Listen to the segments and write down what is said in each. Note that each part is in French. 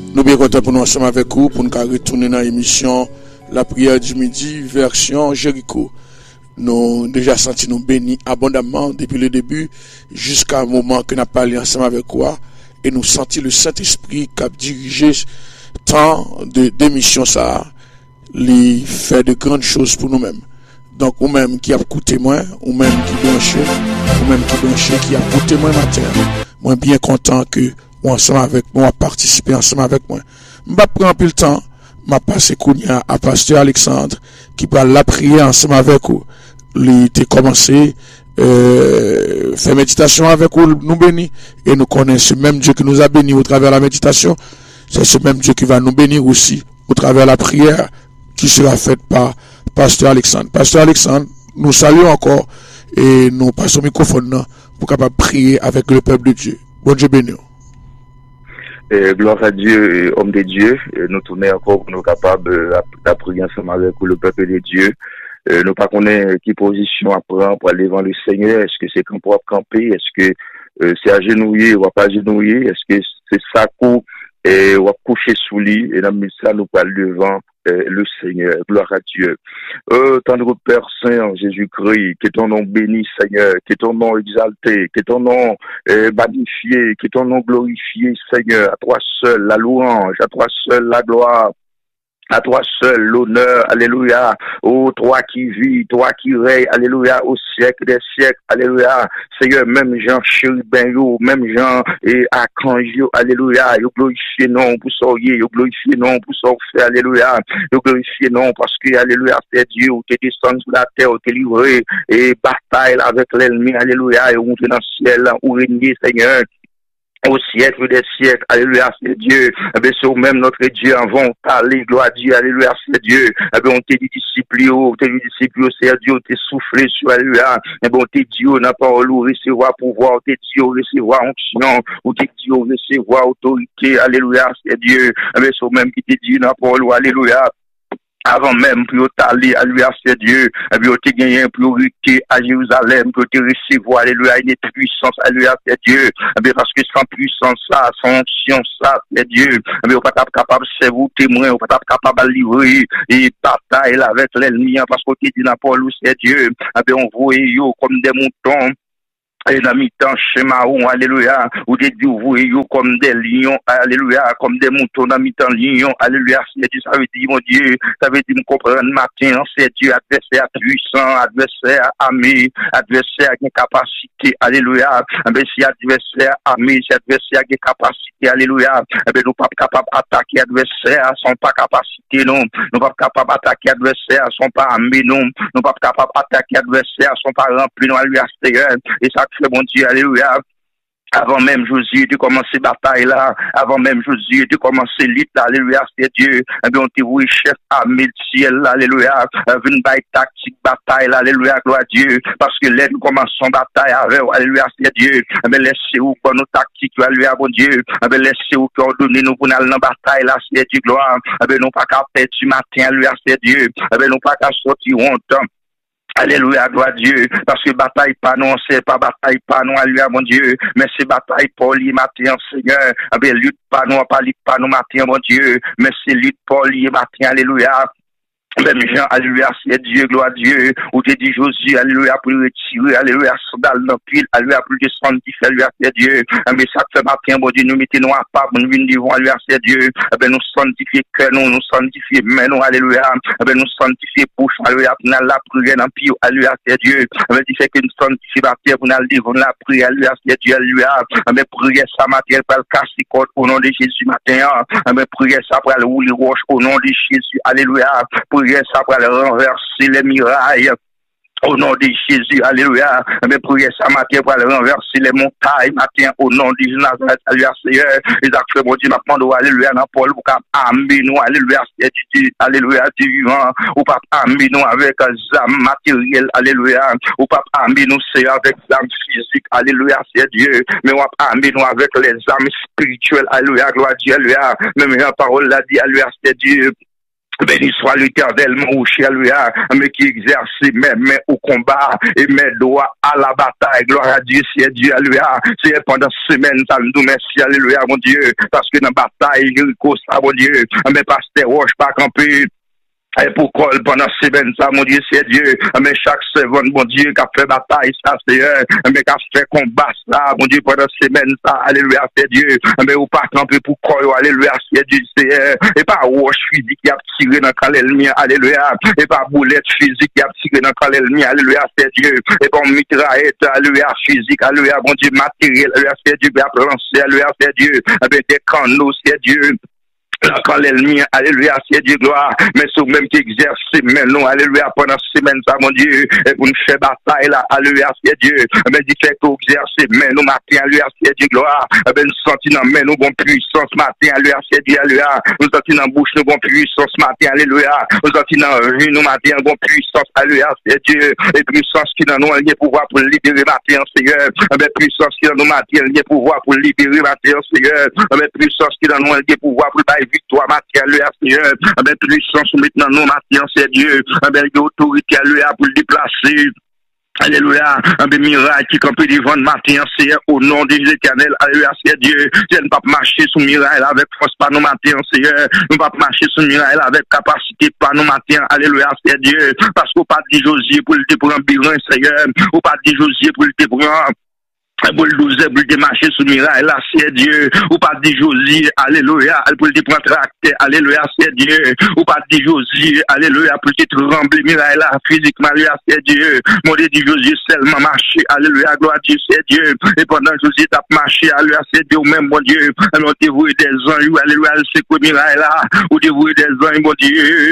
Nous bien contents pour nous ensemble avec vous, pour nous retourner dans l'émission La prière du midi, version Jéricho. Nous déjà senti nous bénis abondamment depuis le début, jusqu'à un moment que nous avons parlé ensemble avec vous, et nous senti le Saint-Esprit qui a dirigé tant d'émissions ça, il fait de grandes choses pour nous-mêmes. Donc, ou même qui a coûté moins, ou même qui branché, qui a coûté moins matin. Moi, bien content que ou ensemble avec moi, participer ensemble avec moi. Je vais prendre un peu le temps, je vais passer à Pasteur Alexandre, qui va la prier ensemble avec vous. Il a commencé, faire méditation avec vous, nous bénir, et nous connaissons ce même Dieu qui nous a bénis au travers de la méditation. C'est ce même Dieu qui va nous bénir aussi au travers de la prière qui sera faite par Pasteur Alexandre. Pasteur Alexandre, nous saluons encore et nous passons le microphone pour capable prier avec le peuple de Dieu. Bon Dieu béni. Gloire à Dieu et homme de Dieu. Nous tournons encore pour nous capables de prier ensemble avec le peuple de Dieu. Nous pas connaître qui position à prendre pour aller devant le Seigneur. Est-ce que c'est quand pour camper? Est-ce que c'est agenouiller ou pas agenouiller? Est-ce que c'est ça qu'on va coucher sous lit? Et dans ça, nous parlons devant le Seigneur. Gloire à Dieu. Tendre Père Saint en Jésus-Christ, que ton nom béni, Seigneur, que ton nom exalté, que ton nom magnifié, que ton nom glorifié, Seigneur. À toi seul la louange, à toi seul la gloire. À toi seul l'honneur, alléluia. Oh, toi qui vis, toi qui règnes, alléluia, au siècle des siècles, alléluia. Seigneur, même Jean chérubin, même Jean et Archange, alléluia. Yo glorifié non pour sauver, yo glorifié non pour sauver, alléluia. Yo glorifié non parce que, alléluia, c'est Dieu qui descend sur la terre, qui livré et bataille avec l'ennemi, alléluia, et monte dans le ciel, où régner, Seigneur. Au siècle des siècles, alléluia, c'est Dieu. Eh bien, c'est même notre Dieu avant parler, gloire à Dieu, alléluia, c'est Dieu. Eh bien, on t'est dit disciple, c'est Dieu, t'es soufflé sur, alléluia. Eh bien, on t'est dit, on n'a pas recevoir pouvoir, on t'est dit, recevoir onction, on t'est dit, recevoir autorité, alléluia, c'est Dieu. Eh bien, c'est même qui t'est dit, n'a pas alléluia. Avant même pour t'aller à lui c'est Dieu, et puis tu gagné une priorité à Jérusalem, pour te recevoir, alléluia, une puissance, alléluia, c'est Dieu, et bien parce que sans puissance ça, sans onction ça, c'est Dieu, et bien on pas capable de servir témoin, on pas capable de livrer, et bataille avec l'ennemi, parce que tu dis dans Paul, c'est Dieu, et bien on voit comme des moutons, et dans mi-temps, schéma, alléluia, ou des dieux, vous comme des lions, alléluia, comme des moutons dans mi-temps, lions, alléluia, c'est Dieu, ça veut dire, mon Dieu, ça veut dire, me comprendre matin, c'est Dieu, adversaire puissant, adversaire armé, adversaire qui a capacité, alléluia, mais si adversaire armé, si adversaire qui a capacité, alléluia, mais nous pas capables d'attaquer adversaire, sont pas capacité, non, nous pas capables d'attaquer adversaire, sont pas armés, non, nous pas capables d'attaquer adversaire, sont pas remplis, non, alléluia, et ça fait bon Dieu, alléluia. Avant même Josué de commencer bataille là, avant même Josué de commencer lutte là, alléluia, c'est Dieu. Eh bien, on te voit chef armé de ciel là, alléluia. Une bataille tactique bataille là, alléluia, gloire à Dieu. Parce que là, nous commençons bataille avec, alléluia, c'est Dieu. Eh bien, laissez-vous pour nos tactiques, alléluia, bon Dieu. Eh bien, laissez-vous qui ordonnez nous pour aller dans la bataille là, c'est Dieu, gloire. Eh bien, nous pas qu'à perdre du matin, alléluia, c'est Dieu. Eh bien, nous pas qu'à sortir honte. Alléluia, gloire à Dieu, parce que bataille pas non, c'est pas bataille pas non, alléluia, mon Dieu, mais c'est bataille pour lui matin, Seigneur, eh bien, lutte pas non, pas lutte pas non matin, mon Dieu, mais c'est lutte pour lui matin, alléluia. Même Jean, alléluia, c'est Dieu, gloire à Dieu, ou te dit Josué, alléluia, pour retirer, alléluia, sandal dans pile, alléluia, pour descendre, alléluia, c'est Dieu, mais ça fait matin, bon Dieu, nous mettons à part, nous venons devant, alléluia, c'est Dieu, nous sanctifions cœur, nous sanctifions main, nous, alléluia, nous sanctifions bouche, alléluia, pour nous la prière dans pire, alléluia, c'est Dieu, tu fais que nous sanctifions la terre, pour nous devant la prière, alléluia, c'est Dieu, alléluia, prière ça, matin, pour le casser côte, au nom de Jésus, matin, prière ça, pour le rouler roche, au nom de Jésus, alléluia, prière ça pour renverser les murailles. Au nom de Jésus, alléluia. Mais priez ça matin pour renverser les montagnes, matin, au nom de Jésus, alléluia, Seigneur. Les actes, mon Dieu, maintenant, alléluia, dans Paul, ou pas amener nous, alléluia, alléluia, du vivant, ou pas amener nous avec âme matérielle, alléluia, ou pas amener nous, c'est avec l'âme physique, alléluia, c'est Dieu, mais on va amener nous avec les âmes spirituelles, alléluia, gloire à Dieu, alléluia. Même la parole l'a dit, alléluia, c'est Dieu. Béni soit l'Éternel, mon cher, alléluia, mais qui exerce mes mains au combat et mes doigts à la bataille. Gloire à Dieu, c'est Dieu, alléluia. C'est pendant semaine, ça nous merci, alléluia, mon Dieu, parce que dans la bataille, Jéricho, ça, mon Dieu, mais pasteur Roche, pas camper. Et pourquoi pendant ces semaines, ça, mon Dieu, c'est Dieu. Mais chaque seconde, mon Dieu, qui a fait bataille, ça, c'est mais qui a fait combat, ça, mon Dieu, pendant ces semaines, ça, alléluia, c'est Dieu. Mais ou pas camper pour quoi, alléluia, c'est Dieu, c'est et pas roche physique qui a tiré dans le l'ennemi, alléluia. Et pas boulette physique qui a tiré dans le l'ennemi, alléluia, c'est Dieu. Et pas mitraillette, alléluia, physique, alléluia, mon Dieu, matériel, alléluia, c'est Dieu, pour lancer, alléluia, c'est Dieu. Avec des canaux, c'est Dieu. Quand l'ennemi, alléluia, c'est Dieu, gloire, mais c'est même qui exerce, mais non, alléluia, pendant cette semaine, ça, mon Dieu, et pour nous faire bataille, là, alléluia, c'est Dieu, mais dit fait qu'on exerce, mais nous, matin, alléluia, c'est Dieu, gloire, mais nous sentons dans mais nous, bon puissance, matin, alléluia, c'est Dieu, alléluia, nous sentons dans bouche, nous, bon puissance, matin, alléluia, nous sentons dans vie, nous, matin, bon puissance, alléluia, c'est Dieu, et puissance qui dans nous, il y a pouvoir pour libérer, matin, Seigneur, mais puissance qui dans nous, matin, il y a pouvoir pour libérer, matin, Seigneur, mais puissance qui dans nous, il y a pouvoir pour victoire matérielle, Seigneur, avec puissance maintenant, nous, maintenant, c'est Dieu, avec l'autorité, pour le déplacer. Alléluia, un miracle qui campé devant le matin, c'est au nom de l'Éternel, alléluia, c'est Dieu. Je ne pas marcher sur miracle avec force par nos matins, Seigneur. Nous ne pas marcher sur miracle avec capacité par nos matins, alléluia, c'est Dieu. Parce qu'on pas dit Josué pour le déprendre birin, Seigneur. Ou pas dit Josué pour le déprendre. Pour le 12 pour le marcher sous miracle, là, c'est Dieu. Ou pas dit Josué, alléluia, pour le prendre tracté, alléluia, c'est Dieu. Ou pas dit Josué, alléluia, pour le trembler, miracle, là, physiquement, alléluia, c'est Dieu. Mon Dieu dit Josué seulement marcher, alléluia, gloire à Dieu, c'est Dieu. Et pendant Josué t'a marché, alléluia, c'est Dieu, même, mon Dieu. Alors, dévoué des anges, alléluia, c'est quoi miracle, là, ou dévoué des anges, mon Dieu.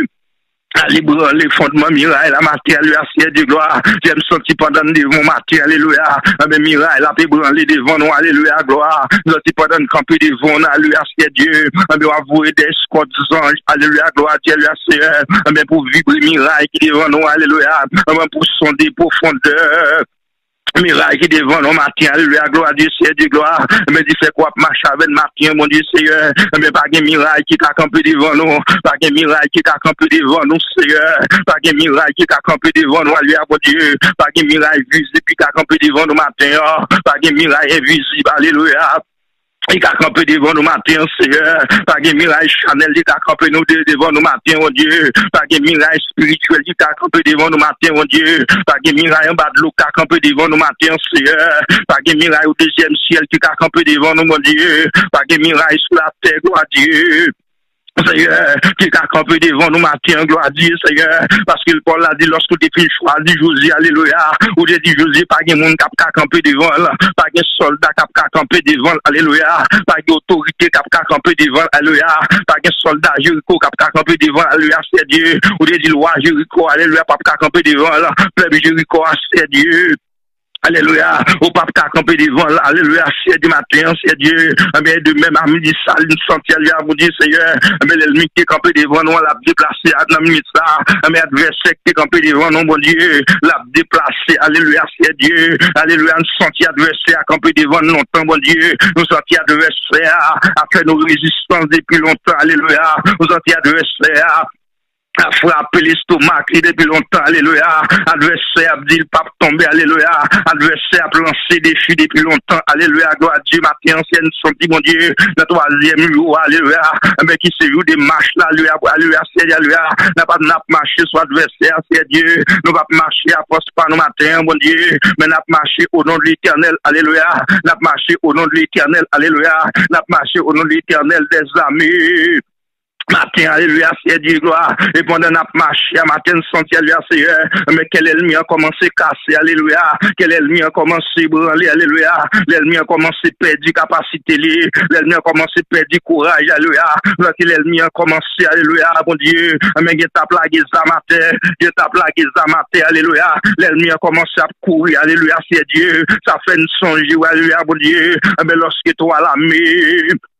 Libre les fondements miracle la matière alléluia c'est de gloire j'aime senti pendant mon matière alléluia mais miracle la peut branler devant nous alléluia gloire senti pendant camper devant nous alléluia c'est Dieu mais avouer des squads anges alléluia gloire alléluia c'est mais pour vibrer miracle qui devant nous alléluia pour sonder profondeur miracle qui devant nous matin, alléluia, gloire à Dieu, c'est Dieu, gloire. Mais dit fait quoi, marche avec matin, mon Dieu, Seigneur. Mais pas de miracle qui t'a campé devant nous. Pas de miracle qui t'a campé devant nous, Seigneur. Pas de miracle qui t'a campé devant nous, alléluia, mon Dieu. Pas de miracle visible qui t'a campé devant nous matin. Pas de miracle invisible, alléluia. Il a campé devant nous matin, Seigneur. Pas de miracle Chanel, il a campé nous devant nous matin, mon Dieu. Pas de miracle spirituel, il a campé devant nous matin, mon Dieu. Pas de miracle en bas de l'eau, il a campé devant nous matin, Seigneur. Pas de miracle au deuxième ciel, qui a campé devant nous, mon Dieu. Pas de miracle sur la terre, gloire à Dieu. Seigneur, qui a campé devant nous matin, gloire à Dieu, Seigneur, parce que Paul a dit lorsque tu fais choisi Josué, alléluia, ou j'ai dit Josué, pas de monde qui a campé devant, pas de soldat qui a campé devant, alléluia, pas d'autorité qui a campé devant, alléluia, pas de soldat Jéricho qui a campé devant, alléluia, c'est Dieu, ou j'ai dit loi Jéricho, alléluia, pas qui a campé devant, peuple Jéricho, c'est Dieu. Alléluia, au pape qui a campé devant, alléluia, c'est du matin, c'est Dieu, mais de même à midi, ça, une sentière, vous dites, Seigneur, mais l'ennemi qui est campé devant nous, l'a déplacé à la minute, ça, mais l'adversaire qui est campé devant nous, mon Dieu, l'a déplacé, alléluia, c'est Dieu, alléluia, une sentière adversaire a campé devant nous longtemps, mon Dieu, nous sentiers adversaire a fait nos résistances depuis longtemps, alléluia, nous sentiers adversaire a frappé l'estomac depuis longtemps, alléluia. Adversaire a dit le pape tombé, alléluia. Adversaire a lancé des défis depuis longtemps, alléluia. Gloire à Dieu, matin ancienne, senti mon Dieu, le troisième jour, alléluia. Mais qui se joue des marches là, alléluia, alléluia, c'est alléluia. N'a pas marché sur adversaire, c'est Dieu. Nous va marcher à poste par nos matins, mon Dieu. Mais n'a marché au nom de l'Éternel, alléluia. N'a marché au nom de l'Éternel, alléluia. N'a marché au nom de l'Éternel des amis. Matin, alléluia, c'est Dieu, gloire. Et pendant notre marché, matin, senti, alléluia, Seigneur. Mais quel ennemi a commencé à casser, alléluia. Quel ennemi a commencé à branler, alléluia. L'ennemi a commencé à perdre capacité, l'ennemi a commencé à perdre courage, alléluia. L'ennemi a commencé, alléluia, mon Dieu. Mais il t'a plagué ça matin, il t'a plagué ça matin, alléluia. L'ennemi a commencé à courir, alléluia, c'est Dieu. Ça fait une songe, alléluia, mon Dieu. Mais lorsque toi, la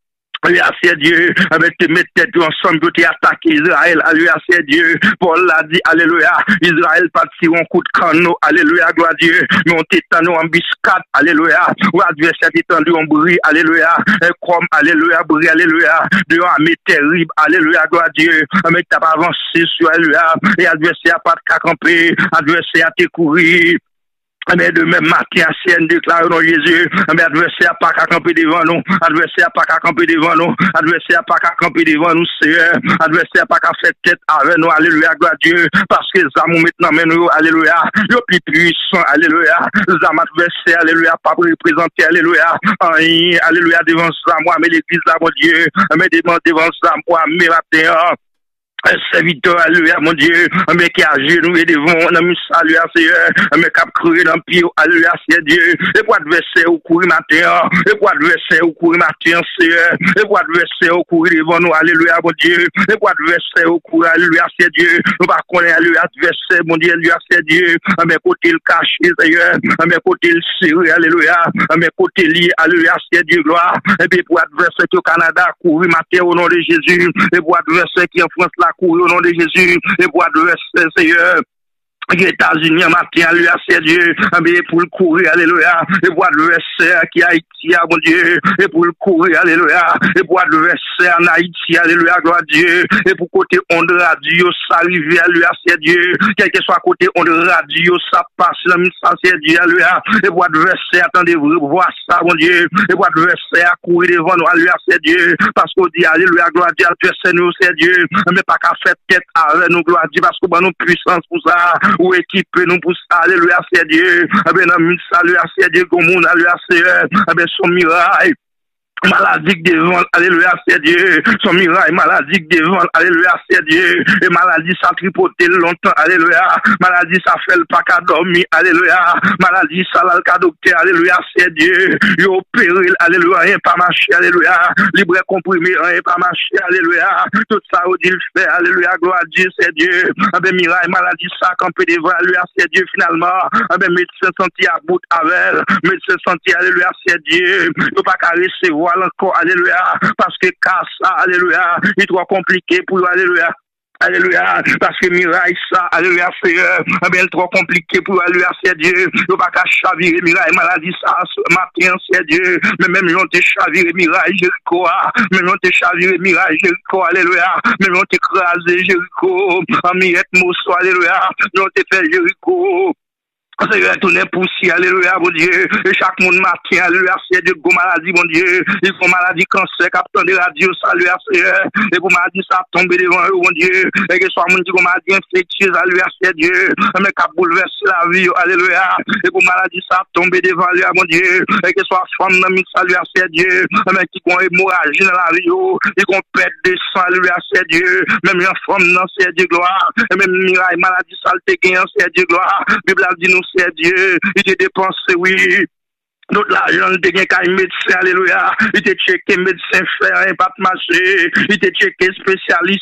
Alléluia, c'est Dieu. Te mettre tête ensemble, tu attaquer Israël. Alléluia, c'est Dieu. Paul l'a dit, alléluia. Israël partit en coup de canon. Alléluia, gloire à Dieu. Mais on t'étend en embuscade. Alléluia. Ou adversaire étendu en bruit. Alléluia. Comme, alléluia, bruit, alléluia. Dehors, mais terrible. Alléluia, gloire à Dieu. Mais t'as pas avancé sur alléluia. Et adversaire pas de camper. Adversaire t'es courir. Mais de même matin, ancienne déclare non Jésus, mais adversaire pas qu'à camper devant nous, adversaire pas qu'à camper devant nous, adversaire pas qu'à camper devant nous, Seigneur, adversaire pas qu'à faire tête avec nous, alléluia, gloire à Dieu, parce que ça nous maintenant, mais nous, alléluia, le plus puissant, alléluia, zam adversaire, alléluia, pas représenté, alléluia, alléluia, devant ça, moi, mais l'église là, mon Dieu, mais devant ça, moi, mais matin, un serviteur, alléluia, mon Dieu, mais qui a genouillé devant, on a mis salut à Seigneur, mais qui a cru dans le pied, alléluia, c'est Dieu, et pour adversaire au courir matin, et pour adversaire au courir matin, Seigneur, et pour adversaire au courir devant nous, alléluia, mon Dieu, et pour adversaire au courir, alléluia, c'est Dieu, nous va connaître, alléluia, adversaire, mon Dieu, alléluia, c'est Dieu, mais côté le caché, Seigneur, mais côté le serré, alléluia, mais côté lié, alléluia, c'est Dieu, gloire, et puis pour adversaire qui au Canada, courir matin au nom de Jésus, et pour adversaire qui en France, là, courir au nom de Jésus, et pour adversaire, Seigneur, les États-Unis, matin, alléluia, c'est Dieu, mais pour le courir, alléluia, et pour adversaire qui a Haïti, mon Dieu, et pour le courir, alléluia, et pour adversaire en Haïti, alléluia, gloire à Dieu, et pour côté onde radio, ça arrive, alléluia, c'est Dieu, quel que soit côté onde radio, ça passe, la mission, c'est Dieu, alléluia, et pour adversaire, attendez-vous, voir ça, mon Dieu, et pour adversaire, courir devant nous, alléluia, c'est Dieu, parce qu'on dit, alléluia, gloire à Dieu, adversaire nous, c'est Dieu, mais pas qu'à faire tête avec nous, gloire à Dieu, parce qu'on a nous puissance pour ça, ou équipe nous pour ça, alléluia, c'est Dieu, alléluia, c'est Dieu, comme on, alléluia, c'est son miracle. Maladie devant, alléluia, c'est Dieu. Son miracle, maladie devant, alléluia, c'est Dieu. Et maladie, ça tripoté longtemps, alléluia. Maladie, ça fait le pas qu'à dormir, alléluia. Maladie, ça l'a le cas docteur, alléluia, c'est Dieu. Yo péril, alléluia, rien pas marché, alléluia. Libre comprimé, rien pas marché, alléluia. Tout ça, on dit le fait, alléluia, gloire à Dieu, c'est Dieu. Miracle, maladie, ça campé devant, alléluia, c'est Dieu, finalement. Médecin senti à bout avec, médecin senti, alléluia, c'est Dieu. Yo pas qu'à recevoir encore, alléluia, parce que ça, alléluia, il est trop compliqué pour, alléluia. Alléluia, parce que miraille ça, alléluia, Seigneur, bien trop compliqué pour alléluia, c'est Dieu, il va pas chavirer miraille, maladie ça, matin, c'est Dieu, mais même on te chavirer miraille, Jéricho, même on te chavirer miraille, Jéricho, alléluia, même on te crasé, Jéricho, en miette, mousseau, alléluia, on te fait Jéricho. Seigneur, tourner poussière, alléluia, mon Dieu. Et chaque monde matin, alléluia, c'est Dieu, go maladie, mon Dieu. Ils font maladie, cancer, capteur de radio, alléluia, Seigneur. Et pour maladie, ça tombe devant eux, mon Dieu. Et que soit mon Dieu, maladie infectieuse, alléluia, c'est Dieu. Mais qui bouleverse la vie, alléluia. Et pour maladie, ça tombe devant eux, mon Dieu. Et que soit femme, alléluia, c'est Dieu. Mais qui ont hémorragie dans la vie, et qu'on perd des sang, alléluia, c'est Dieu. Même une femme, non, c'est Dieu, gloire. Et même miraille, maladie, saleté, c'est Dieu, gloire. Bible a dit nous, c'est Dieu, il te dépense, oui. D'autres l'argent, il te gagne qu'un médecin, alléluia. Il te checké médecin faire un pas de marché. Il te checké spécialiste,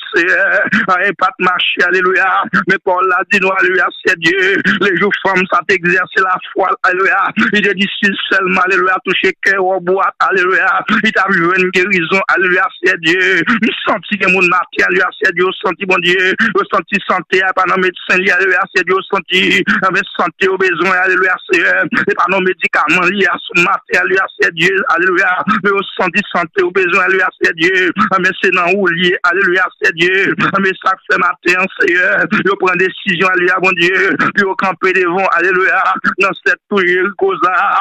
un pas de marché, alléluia. Mais Paul l'a dit, nous, alléluia, c'est Dieu. Les jours femmes, ça t'exerce la foi, alléluia. Il te dit, si seulement, alléluia, toucher cœur au boîte, alléluia. Il t'a vu une guérison, alléluia, c'est Dieu. Il sentit que mon matin, alléluia, c'est Dieu. Senti, mon Dieu. Il senti santé, pas non médecin, alléluia, c'est Dieu. Senti, santé au besoin, alléluia, c'est et pas non médicaments, sous matin, alléluia, c'est Dieu, alléluia, mais au senti santé, au besoin, alléluia, c'est Dieu, mais c'est dans où lié, alléluia, c'est Dieu, mais ça fait matin, Seigneur, je prends décision, alléluia, mon Dieu, puis au camper devant, alléluia, dans cette touille, cause là.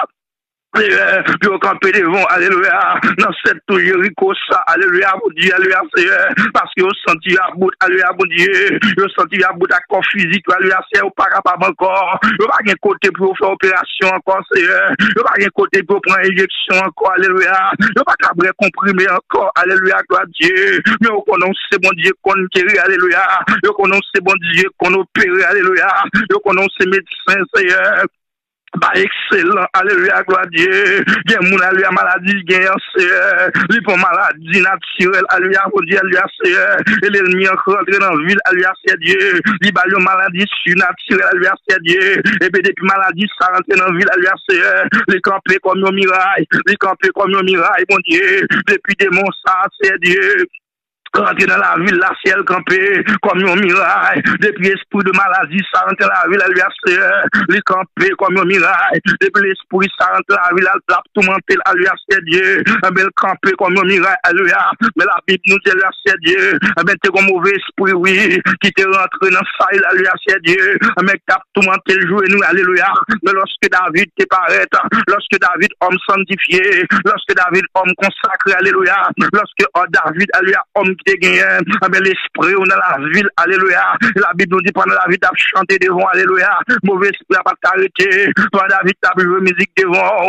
Puis au campé devant, alléluia, dans cette tour Jéricho, ça, alléluia, mon Dieu, alléluia, Seigneur, parce que vous senti à bout, alléluia, mon Dieu, vous senti à bout à corps physique, alléluia, Seigneur, pas capable encore, vous pas un côté pour faire opération encore, Seigneur, vous pas un côté pour prendre injection encore, alléluia, vous pas capable comprimer encore, alléluia, gloire à Dieu, mais vous connaissez, mon Dieu, qu'on guérit, alléluia, vous connaissez, mon Dieu, qu'on opère, alléluia, vous connaissez médecin, Seigneur. Bah excellent, alléluia, gloire à Dieu. Gen moun alléluia maladie, gen cancer, li pour maladie naturelle, alléluia, pour Dieu, alléluia, c'est et l'ennemi encore rentré dans la ville, alléluia, c'est Dieu. Li ba yo maladie surnaturelle, alléluia, c'est Dieu. Et puis depuis maladie, ça rentre dans la ville, alléluia, c'est les camper comme un miracle, les camper comme un miracle, mon Dieu. Depuis démon, ça, c'est Dieu. Rentrer dans la ville, la ciel campé, comme un miracle. Depuis l'esprit de maladie, ça rentre dans la ville, elle lui campé comme un miracle. Depuis l'esprit, ça rentre dans la ville, elle tape tout mentel, elle lui a Dieu. Elle campé comme un miracle, elle a. Mais la Bible nous dit, elle a Dieu. Ben, t'es comme mauvais esprit, oui, qui t'est rentré dans la faille, elle lui a Dieu. Mais tape tout mentel, jouer nous, alléluia. Mais lorsque David t'est paraît, lorsque David, homme sanctifié, lorsque David, homme consacré, alléluia. Lorsque David, alléluia, homme qui gagné, l'esprit dans la ville, alléluia. La Bible nous dit pendant la vie, t'as chanté devant, alléluia. Mauvais esprit n'a pas arrêté. Pendant la vie, t'as joué musique devant.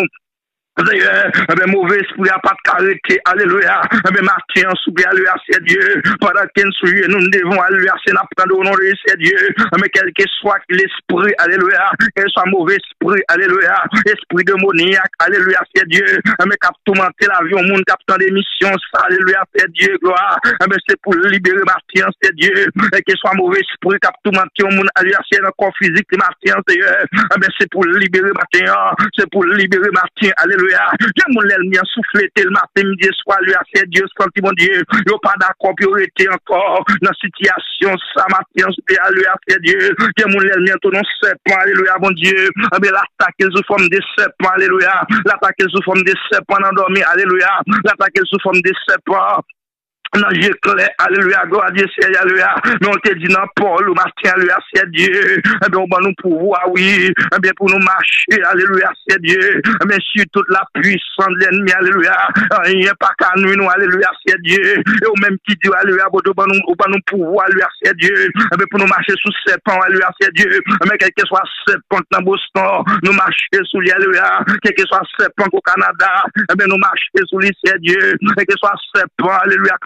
Mauvais esprit n'a pas arrêté, alléluia. Martin, soubi, alléluia, c'est Dieu. Pendant qu'un souillé, nous devons, alléluia, c'est notre nom de c'est Dieu. Mais quel que soit l'esprit, alléluia, quel soit mauvais esprit, alléluia, esprit démoniaque, alléluia, c'est Dieu. Mais cap tourmenter la vie au monde, cap tant d'émissions, alléluia, c'est Dieu, gloire. Mais c'est pour libérer Martin, c'est Dieu. Et que soit mauvais esprit, cap tourmenter au monde, alléluia, c'est un corps physique, Martin, c'est Dieu. Mais c'est pour libérer Martin, c'est pour libérer Martin, alléluia. J'ai mon l'ennemi soufflé tel matin, midi soir, lui a fait Dieu, senti mon Dieu. Yo pas d'accord, puis été encore dans situation, ça matin, lui a fait Dieu. J'ai mon l'ennemi ton nom serpent, alléluia, mon Dieu. Mais l'attaque sous forme de serpent, alléluia. L'attaque sous forme de serpent endormi, alléluia. L'attaque sous forme de serpent. Non, j'ai clair, alléluia, gloire à Dieu, c'est alléluia. Mais on te dit non, Paul, ou Martin, alléluia, c'est Dieu. Eh bien, on va nous pouvoir, oui. Eh bien, pour nous marcher, alléluia, c'est Dieu. Eh bien, sur toute la puissance de l'ennemi, alléluia. Rien pas qu'à nous, alléluia, c'est Dieu. Et au même qui dit, alléluia, on va nous pouvoir, alléluia, c'est Dieu. Eh bien, pour nous marcher sous serpent, alléluia, c'est Dieu. Eh bien, quel que soit serpent dans Boston, nous marcher sous lui, alléluia. Quel que soit serpent au Canada, eh bien, nous marcher sous lui, c'est Dieu. Quel que soit serpent, alléluia,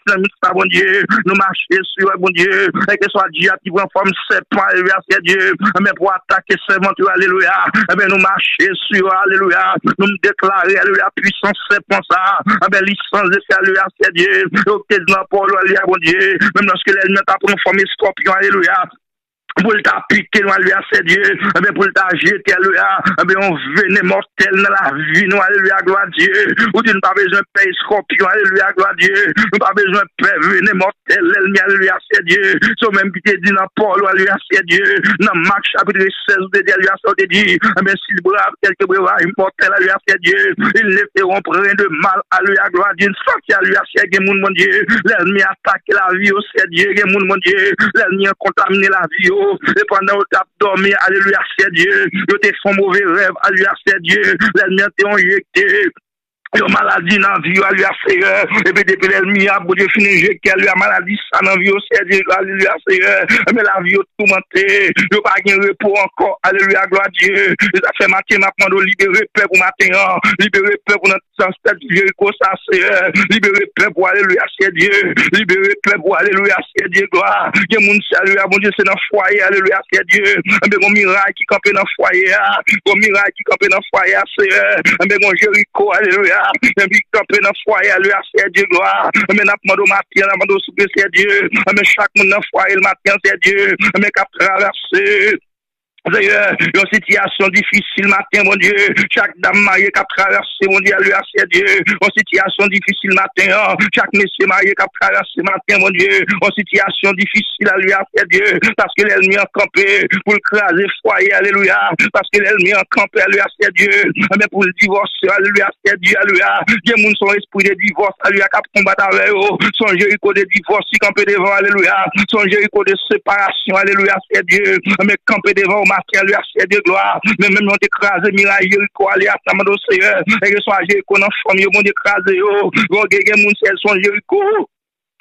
bon Dieu, nous marcher sur bon Dieu, et que soit Dieu qui prend forme serpent, alléluia, c'est Dieu, mais pour attaquer serpent, alléluia, et bien nous marcher sur, alléluia, nous déclarer, alléluia, puissance serpent, ça, et bien licence de faire, alléluia, c'est Dieu, et dans Paul, alléluia, bon Dieu, même lorsque l'ennemi t'a pris forme scorpion, alléluia, pour t'a piqué, alléluia, c'est Dieu, et bien pour t'a jeté, alléluia, et bien on venait mortel dans la vie, nous, alléluia, gloire à Dieu, ou tu n'as pas besoin de payer scorpion, alléluia, gloire à Dieu, nous pas besoin de payer, venez mortel, l'ennemi, alléluia, c'est Dieu, so même qui te dit dans Paul, alléluia, c'est Dieu, dans Marc chapitre 16, de Dieu, alléluia, ça te dit, et bien s'il brave quelques brevets mortels, alléluia, c'est Dieu, ils ne feront rien de mal, alléluia, gloire à Dieu, sans qu'il alléluia, c'est Dieu, mon Dieu, l'ennemi attaque la vie, c'est Dieu, mon Dieu, l'ennemi a contaminé la vie, et pendant que tu as dormi, alléluia, c'est Dieu. Tu te font mauvais rêve, alléluia, c'est Dieu. L'ennemi t'a injecté. Yo maladie dans vie, alléluia, Seigneur. Et puis depuis l'ennemi a beau Dieu fini injecté, alléluia, maladie ça dans vie, Seigneur, alléluia, Seigneur. Mais la vie tourmentée, yo pas gain repos encore, alléluia, gloire à Dieu. Ça fait matin, m'a prendre libérer peuple pour matin, libérer peuple pour notre sens tête Jéricho, ça, Seigneur. Libérer peuple pour alléluia, c'est Dieu. Libérer peuple pour alléluia, c'est Dieu, gloire. Il y a moun alléluia, bon Dieu, c'est dans foyer, alléluia, c'est Dieu. Mais mon miracle qui campé dans foyer, mon miracle qui campé dans foyer, Seigneur. Mais mon Jéricho, alléluia. Mais puis campé dans foyer, alléluia, c'est Dieu, gloire. Mais n'a pas de matin, n'a pas de souper, c'est Dieu. Mais chaque monde dans foyer, le matin, c'est Dieu. Mais cap traverser. D'ailleurs, une situation difficile matin, mon Dieu. Chaque dame mariée qui a traversé, mon Dieu, alléluia, c'est Dieu. Une situation difficile matin, chaque monsieur marié qui a traversé matin, mon Dieu. Une situation difficile, alléluia, c'est Dieu. Parce que l'ennemi a campé pour écraser foyer, alléluia. Parce que l'ennemi a campé, alléluia, c'est Dieu. Mais pour le divorce, alléluia, c'est Dieu, alléluia. Il y a son esprit de divorce, alléluia, qui a combattu avec eux. Son Jéricho de divorce, qui campé devant, alléluia. Son Jéricho de séparation, alléluia, c'est Dieu. Mais campé devant, alléluia, c'est de gloire. Mais même on écrasé miraille Jéricho, alléluia, ça m'a donné Seigneur. Et que soit Jéricho dans famille, on écrasé yo. Gogé moun c'est son Jéricho.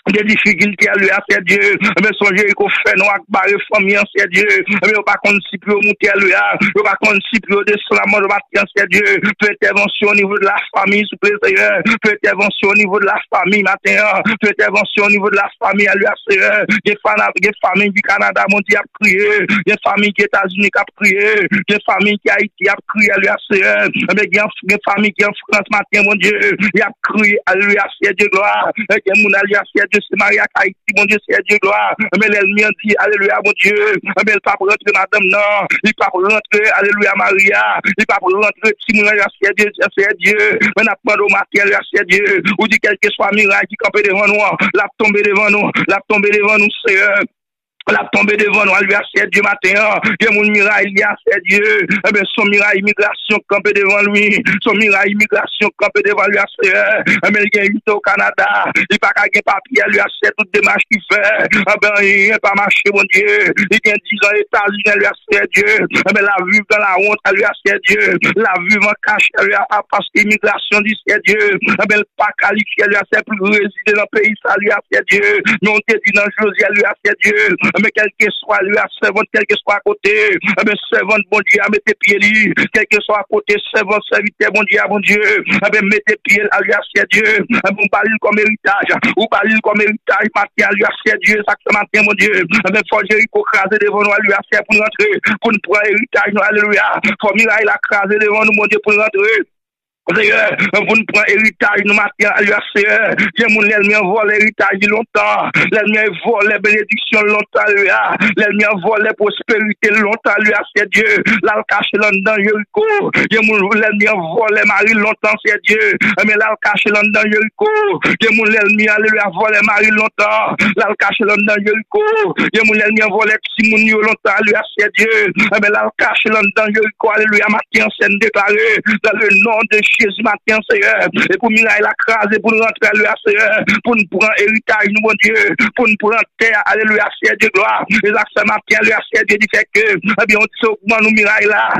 des difficultés à lui, c'est Dieu. Mais songez qu'on fait nous barrer famille, c'est Dieu. Mais on pas si plus monter à lui, on pas si plus descendre la mort de c'est Dieu. Fait intervention au niveau de la famille, s'il vous plaît, Seigneur. Fait intervention au niveau de la famille, matin. Fait intervention au niveau de la famille à lui, Seigneur. Des familles du Canada, mon Dieu, a prié. Des familles qui États-Unis qui a prié. Des familles qui Haïti a prié à lui, Seigneur. Mais il y a des familles qui en France, matin, mon Dieu. Il a crié à lui, c'est Dieu, gloire. Il y a mon alliance, Dieu, c'est Maria Haïti, mon Dieu, c'est Dieu, gloire. Mais l'ennemi dit, alléluia, mon Dieu. Mais il ne pas rentrer, madame, non. Il ne pas rentrer, alléluia, Maria. Il ne pas rentrer, Simon, c'est Dieu, c'est Dieu. Mais n'a pas de matériel, c'est Dieu. Ou dit, quel que soit miracle qui campe devant nous, la tombe devant nous, la tombe devant nous, Seigneur. La tombée devant nous, lui a fait Dieu matin. Il y a mon miracle, il a fait Dieu. Eh bien, son miracle immigration campé devant lui. Son miracle immigration campé devant lui a fait. Eh bien, il y a 8 au Canada. Il n'y a pas qu'à papier, lui a fait toute démarche qu'il fait. Eh bien, il n'a pas marché, mon Dieu. Il y a 10 ans aux États-Unis, lui a fait Dieu. Eh bien, la vue dans la honte, lui a fait Dieu. La vue en cache, lui a parce que l'immigration dit c'est Dieu. Eh bien, pas qualifié, lui a fait plus résider dans le pays, ça lui a fait Dieu. Mais on te dit dans Josia, lui a fait Dieu. Mais quel que soit lui à servante, quel que soit à côté, mais servante, bon Dieu, à mettre pieds lui, quel que soit à côté, servante, serviteur, bon Dieu, mettez pieds à lui à Dieu, bon balil comme héritage, ou balil comme héritage, matin à lui à Dieu, ça que matin, mon Dieu, faut Jéricho craser devant nous à lui à pour nous rentrer, pour nous prendre héritage, alléluia, faut miraille la craser devant nous, mon Dieu, pour nous rentrer. Seigneur, vous nous prenez héritage, nous matin à l'UACR. J'ai mon l'ennemi volé l'héritage longtemps. L'ennemi volé bénédiction longtemps, l'ennemi volé prospérité longtemps, c'est Dieu. Là, le cache dans Jéricho. J'ai mon l'ennemi volé Marie longtemps, c'est Dieu. Mais là, le cache dans Jéricho. J'ai mon l'ennemi volé Marie longtemps. Là, le cache dans Jéricho. J'ai mon l'ennemi volé Simon longtemps, c'est Dieu. Mais là, le cache dans Jéricho. Alléluia, matin, c'est déclaré dans le nom de Jésus matin, Seigneur, et pour miraille la crase, pour nous rentrer à lui, Seigneur, pour nous prendre héritage, nous, mon Dieu, pour nous prendre terre, alléluia, Seigneur Dieu, gloire, et là, ce matin, alléluia, Seigneur Dieu, dit fait que, eh bien, on dit, sauf nous miraille là,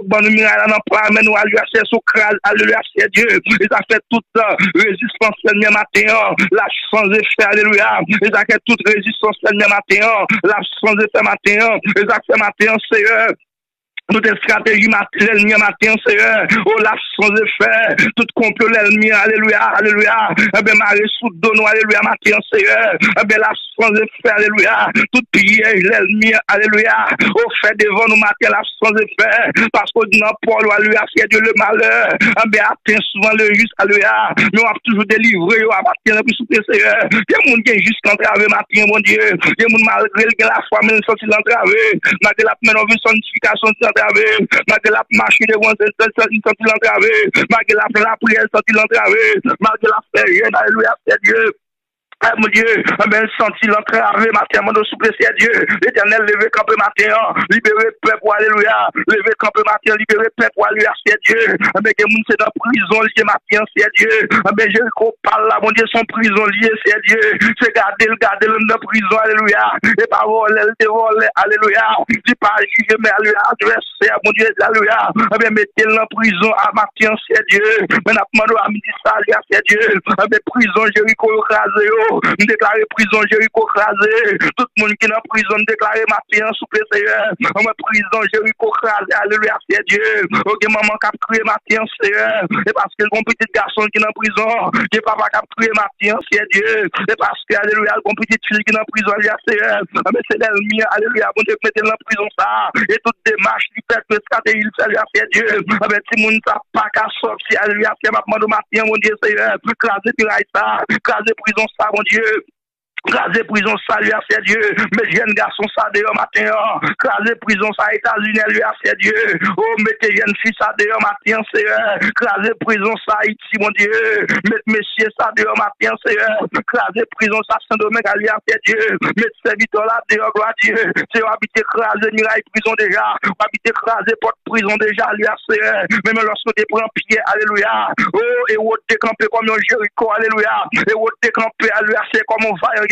non, pas, mais nous, alléluia, Seigneur, crase, alléluia, Seigneur Dieu, et ça fait toute résistance, le matin, la sans effet, alléluia, et ça fait toute résistance, le matin, la sans effet, matin, et ça fait matin, Seigneur, toute stratégie l'ennemi matin, Seigneur. Oh, la sans effet. Tout complot l'ennemi. Alléluia, alléluia. Eh bien, Marie sous dono, alléluia, matin, Seigneur. Eh bien, la sans effet, alléluia. Tout piège l'ennemi, alléluia. Oh, fait devant nous matin, la sans effet. Parce que dans Paul, alléluia, c'est Dieu le malheur. Eh bien, atteint souvent le juste, alléluia. Mais on a toujours délivré, à matin, puis souper, Seigneur. Il y a mon Dieu jusqu'à entraver matin, mon Dieu. Il y a mon malgré la foi, mais il sorti l'entraver. Malgré la menace de sanctification, malgré la marche devant sorti l'entravé, malgré la prière sorti l'entravé, malgré la prière, alléluia, c'est Dieu. Ah, mon Dieu, ben, senti l'entravé, matin, mon souple, c'est Dieu. L'éternel, levé campé matin, libéré peuple, alléluia. Levé campé matin, libéré peuple, alléluia, c'est Dieu. Ben, que moun c'est dans prison lié matin, c'est Dieu. Ben, Jéricho parle là, mon Dieu, son prison lié, c'est Dieu. C'est garder le dans prison, alléluia. Et pas voler, alléluia. C'est pas juger, mais alléluia, adversaire, mon Dieu, alléluia. Ben, mettez-le en prison, à matin, c'est Dieu. Ben, appelez-moi à midi, c'est Dieu. Ben, prison, Jéricho, écrasé, nous déclarer prison Jéricho crasé. Tout le monde qui est en prison déclarer matin souple Seigneur. En prison Jéricho crasé. Alléluia, c'est Dieu. Ok, maman qui a crié matin, Seigneur. Et parce que le petit garçon qui est en prison, que papa qui a crié matin, c'est Dieu. Et parce que, alléluia, le petit fille qui est en prison, Seigneur. Mais c'est l'ennemi, alléluia, bon Dieu, mettez en prison ça. Et toute démarche, il fait que stratégie, c'est Dieu. Mais si mon n'a pas qu'à sortir, alléluia, c'est matin, mon Dieu, Seigneur. Craser ça, craser prison ça, mon Dieu. Craser prison ça, lui a fait Dieu. Mes jeunes garçons ça dehors matin. Craser prison ça, États-Unis, lui a fait Dieu. Oh, mettez jeunes filles ça dehors matin, Seigneur. Craser prison ça, Haïti, mon Dieu. Mettez messieurs ça dehors matin, Seigneur. Craser prison ça, Saint-Domingue, lui a fait Dieu. Mettez serviteurs là dehors, gloire à Dieu. C'est habiter craser miraille prison déjà. Habiter craser porte prison déjà, lui a fait. Même lorsque tu prends pied, alléluia. Oh, et où tu campé comme un Jéricho, alléluia. Et où tu campé, alléluia, c'est comme un vaille.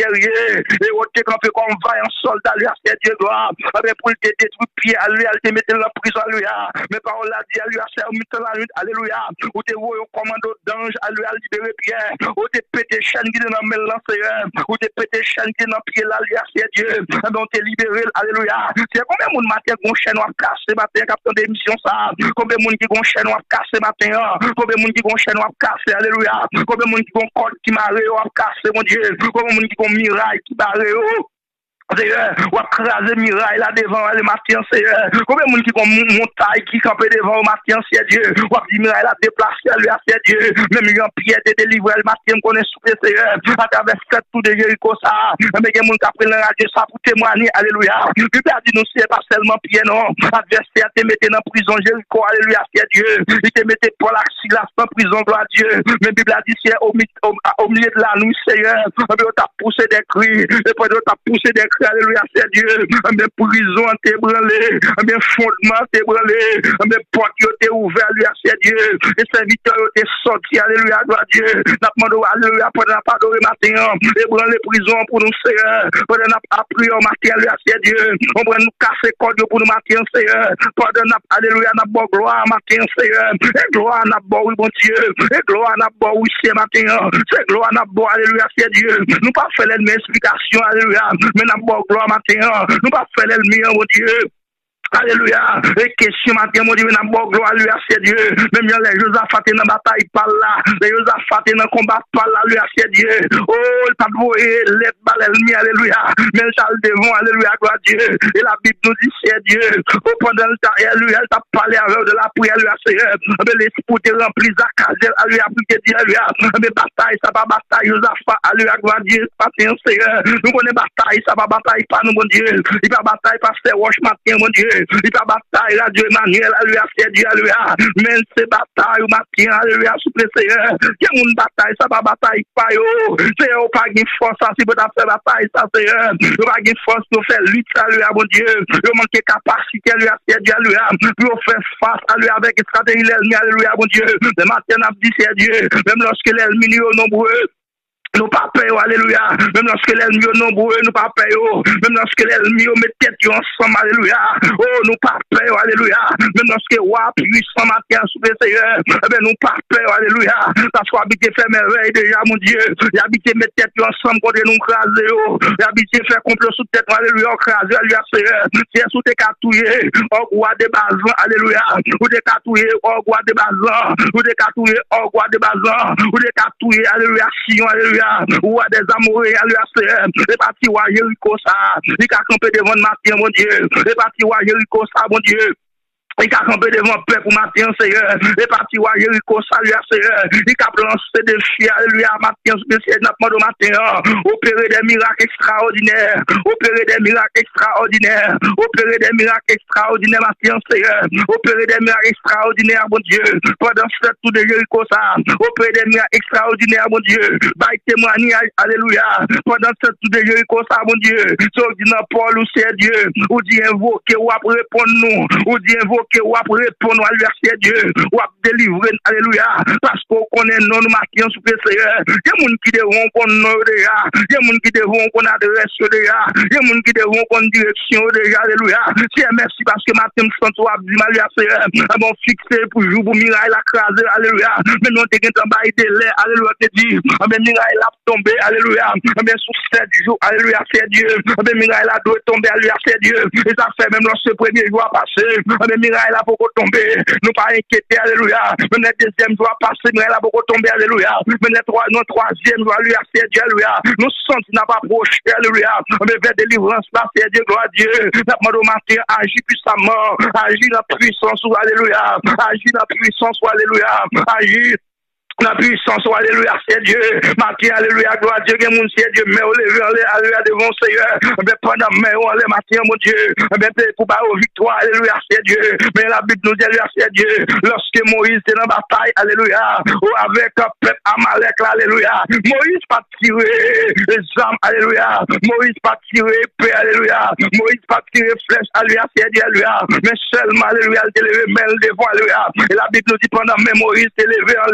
guerrier, et on te campé comme vaillant soldat, lui, c'est Dieu, gloire. Mais pour te détruire, pied à lui, elle te mettre dans la prison, lui, mais parole l'a dit, à lui, à faire la lutte, alléluia. Ou te voyez au commando d'ange, à lui, à libérer Pierre, ou te pété chaîne qui est dans le lanceur, ou te pété chaîne qui est dans le pied, là, lui, c'est Dieu. Mais on te libéré, alléluia. C'est combien de monde matin, qu'on chaîne, on casse, matin, captain d'émission, ça. Combien de monde qui ont chaîne, on casse, matin, combien de monde qui ont chaîne, on casse, alléluia. Combien de monde qui ont corde qui marre, on casse, mon Dieu. Combien de monde qui ont miraille qui barre, Seigneur, ou a crasé miraille là devant le matin, Seigneur. Combien de monde qui ont montagne qui campait devant le matin, c'est Dieu. Ou a dit miraille là déplacé à lui, c'est Dieu. Même il y a Pierre de délivrer le matin, qu'on est soufflé, Seigneur. À travers cette tout de Jéricho, ça. Mais il y a des gens qui apprennent la radio, ça pour témoigner, alléluia. Puis il a dit, nous, c'est pas seulement Pierre, non. Adversaire te mettait dans prison, Jéricho, alléluia, c'est Dieu. Il te mettait Paul Silas dans prison, gloire à Dieu. Mais la Bible a dit, c'est au milieu de la nuit, Seigneur. Mais on t'a poussé des cris. Et puis on t'a poussé des cris. Alléluia, c'est Dieu. Mes prison t'es brûlé, mes fondements t'es brûlé, mes portes t'es ouvertes, alléluia, c'est Dieu. Et serviteurs t'es sortis, alléluia, gloire à Dieu. N'a demandé, alléluia, pendant pas de matin, et brûler les prisons pour nous, Seigneur. Pendant n'a appris au matin, alléluia, c'est Dieu. On va nous casser code pour nous matin, Seigneur. Pendant n'a, alléluia, n'a bon gloire matin, Seigneur. Et gloire n'a bon, oui, bon Dieu. Et gloire n'a bon, oui, c'est matin. C'est gloire n'a bon, alléluia, c'est Dieu. Nous pas faire les mêmes explications, alléluia. Mais n'a gloire matin, nous pas faire l'ennemi, mon Dieu. Alléluia. Et question matin, mon Dieu, n'a pas gloire, lui, c'est Dieu. Même les Josaphat dans la bataille par là, les Josaphat dans le combat par là, lui, c'est Dieu. Oh, il t'a voué les balles l'ennemi, alléluia. Mais Charles devant, alléluia, gloire à Dieu. Et la Bible nous dit, c'est Dieu. Oh, pendant le temps, elle t'a parlé avec de la prière, lui, Seigneur. Mais l'esprit te remplit sa case, alléluia, plus que Dieu, alléluia. Mais bataille, ça va bataille, Josaphat, alléluia, gloire à Dieu. Patien, Seigneur. Nous connaissons bataille, ça va bataille pas nous, mon Dieu. Il va bataille pas faire wash matin, mon Dieu. Il va bataille, là, Dieu Emmanuel, alléluia, c'est Dieu, alléluia. Mais c'est bataille, ou matin, alléluia, souple, Seigneur. Il y a une bataille, ça va bataille pas, yo. C'est yo, pas de force, ça, si vous avez fait bataille, ça, Seigneur. Yo, pas de force, nous faire lutte, alléluia, mon Dieu. Yo, manque capacité, alléluia, c'est Dieu, alléluia. Yo, faire face, alléluia, avec stratégie, l'ennemi, alléluia, mon Dieu. Le matin, on a dit, c'est Dieu. Même lorsque l'ennemi est nombreux, nous pas payons, alléluia. Même lorsque l'ennemi est nombreux, nous pas payons. Même lorsque l'ennemi met tête ensemble, alléluia. Oh, nous pas payons, alléluia. Même lorsque roi puissant matin sous le Seigneur, ben nous pas payons, alléluia. Parce qu'on habite faire merveille déjà, mon Dieu. Il habite mettre tête ensemble contre nous craser. Il habite faire complot sous tête, alléluia, craser, alléluia, Seigneur. C'est sous tes catouillés, au roi des bazans, alléluia. Ou des catouillés, au roi des bazans. Ou des catouillés, au roi des bazans. Ou des catouillés, alléluia, Sion, alléluia. Ou à des amoureux, alléluia, Seigneur. Et parti à Jéricho, ça. Il a campé devant le matin, mon Dieu. Et parti à Jéricho, ça, mon Dieu. Il a campé devant le peuple pour matin, Seigneur. Et parti à Jéricho, salut, Seigneur. Il a lancé des filles, alléluia, matin, spécial, notre matin. Opérer des miracles extraordinaires. Opérer des miracles extraordinaires. Opérer des miracles extraordinaires, matin, Seigneur. Opérer des miracles extraordinaires, mon Dieu. Pendant ce tout de Jéricho, ça. Opérer des miracles extraordinaires, mon Dieu. Bail témoignage, alléluia. Pendant ce tout de Jéricho, ça, mon Dieu. So, dit non, Paul, ou c'est Dieu. Ou dit invoquer, ou après répondre nous. Ou dit invoquer, ou après répondre à l'université Dieu, ou à délivrer, alléluia, parce qu'on connaît non nous matin sous le Seigneur. Il y a des gens qui devront qu'on nom déjà, il y a des gens qui devront qu'on adresse déjà, il y a des gens qui devront qu'on direction déjà, alléluia. C'est merci parce que matin nous sommes à dire, alléluia, Seigneur, bon fixé pour jour pour miraille la craser, alléluia. Mais nous t'es en bas de l'air, alléluia, te dit, mais miraille la tomber, alléluia. Mais sous 7 jours, alléluia, c'est Dieu. Mais miraille la doit tomber, alléluia, c'est Dieu. Et ça fait même lorsque le premier jour a passé, mais là pour tomber, nous pas inquiéter, alléluia. Même le deuxième doit passer, mais là pour tomber, alléluia. Mais le troisième doit lui c'est Dieu, alléluia. Nous sentons n'a pas approché, alléluia. Mais vers délivrance, là, c'est Dieu, gloire à Dieu. Notre mode matin, agit puissamment, agit dans la puissance, alléluia. Agit dans la puissance, alléluia. Agit la puissance, alléluia, c'est Dieu. Matin, alléluia, gloire à Dieu, que mon c'est Dieu, mais on lève, alléluia, devant le Seigneur. Mais pendant, mais on lève, matin, mon Dieu. Mais pour pas aux victoires, alléluia, c'est Dieu. Mais la Bible nous dit, alléluia, c'est Dieu. Lorsque Moïse était dans la bataille, alléluia, ou avec un peuple Amalek, alléluia. Moïse pas tiré les armes, alléluia. Moïse pas tiré paix, alléluia. Moïse pas tiré flèche, alléluia, c'est Dieu, alléluia. Mais seulement, alléluia, il était levé, mais devant, alléluia. Et la Bible nous dit, pendant, mais Moïse était levé en l'air devant,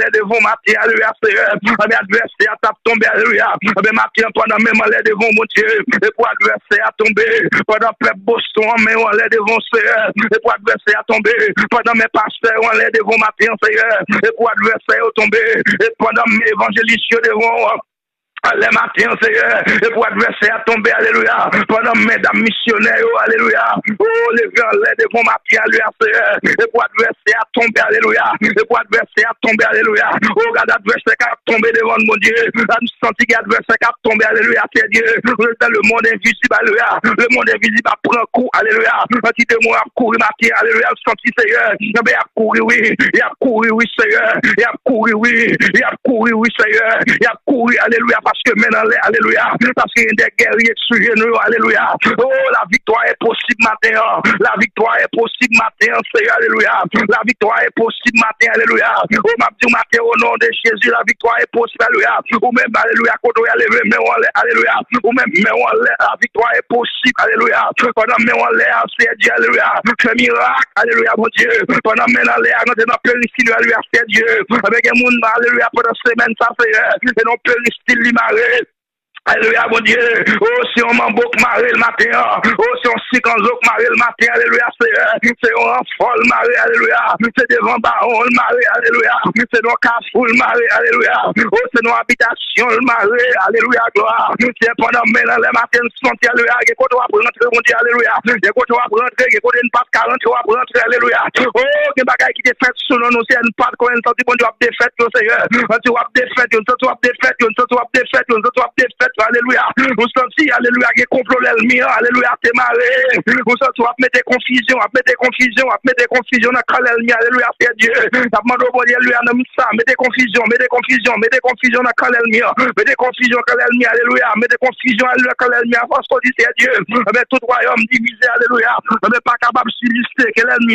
matin, alléluia, Seigneur. Mais adversaire a tombé, alléluia. Mais matin, pendant même les devant mon Dieu. Et pour adversaire a tombé, pendant peuple Boston, mais on les devant, Seigneur. Et pour adversaire a tombé, pendant mes pasteurs, on les devant matin, Seigneur. Et pour adversaire a tombé, et pendant mes évangélistes devant. Les matins, Seigneur, et pour adversaire à tomber, alléluia, pendant mesdames missionnaires, alléluia, oh, les vents, les devant matin, alléluia, Seigneur, et pour adversaire à tomber, alléluia, et pour adversaire à tomber, alléluia, oh, regarde adversaire à tomber devant mon Dieu, là, nous sentons qu'adversaire à tomber, alléluia, c'est Dieu, dans le monde invisible, alléluia, le monde invisible prend coup, alléluia, petit de moi, à courir matin, alléluia, senti, Seigneur, il a couru, oui, il a couru, oui, Seigneur, il a couru, oui, il a couru, oui, Seigneur, il a couru, alléluia, parce que maintenant, alléluia, parce qu'il y a des guerriers sur nous, alléluia. Oh, la victoire est possible matin, la victoire est possible matin, Seigneur, alléluia. La victoire est possible matin, alléluia. Oh, ma petite matin, au nom de Jésus, la victoire est possible, alléluia. Ou même, alléluia, quand on y a levé, mais on l'est, alléluia. Ou même, mais on l'est, la victoire est possible, alléluia. Pendant, mais on l'est, c'est Dieu, alléluia. Fais miracle, alléluia, mon Dieu. Pendant, mais on l'est, nous sommes péristyle, alléluia, c'est Dieu. Avec un monde, alléluia, pendant semaine, ça fait, et non péristyle, limaré. Alléluia, mon Dieu. Oh, si on m'en boucle maré le matin. Oh, si on s'y quand on maré le matin. Alléluia, c'est on folle maré. Alléluia. C'est devant baron le maré. Alléluia. C'est nos cafou le maré. Alléluia. Oh, c'est nos habitations le maré. Alléluia, gloire. C'est pendant maintenant les matins sont alléluia. Et quand on va rentrer, mon Dieu, alléluia. Et quand on va rentrer, et quand on ne pas 40, on va rentrer, alléluia. Oh, des bagailles qui te fait selon nous, c'est une part qu'on senti bon Dieu a défaite, Seigneur. Tu vas défaite, tu vas défaite, tu vas défaite, tu vas défaite. Alléluia. Nous senti, alléluia, qui complot l'ennemi, alléluia, t'es marré. Nous senti, à mettre des confusions, à mettre des confusions, à mettre des confusions dans l'ennemi, alléluia, c'est Dieu. T'as demandé au bon Dieu, alléluia, nomme ça, mets des confusions, mets des confusions, mets des confusions dans l'ennemi, mets des confusions dans l'ennemi, alléluia, mets des confusions, alléluia, dans l'ennemi, parce qu'on dit, c'est Dieu. Mais tout royaume divisé, alléluia, mais pas capable de subsister, que l'ennemi,